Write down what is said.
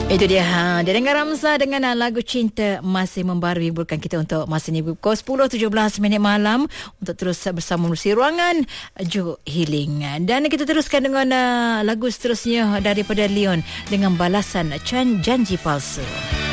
Itu dia Dengar Ramza dengan lagu Cinta masih membaru hiburkan kita untuk masa ni pukul 10.17 malam untuk terus bersama menerusi ruangan Juk Healing. Dan kita teruskan dengan lagu seterusnya daripada Leon dengan balasan Janji Palsu.